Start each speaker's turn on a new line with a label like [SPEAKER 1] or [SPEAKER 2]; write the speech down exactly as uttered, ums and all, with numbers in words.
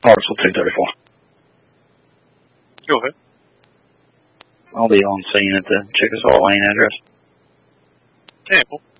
[SPEAKER 1] Parcel two thirty-four.
[SPEAKER 2] Go ahead.
[SPEAKER 1] I'll be on scene at the Chickasaw Lane address.
[SPEAKER 2] Campbell.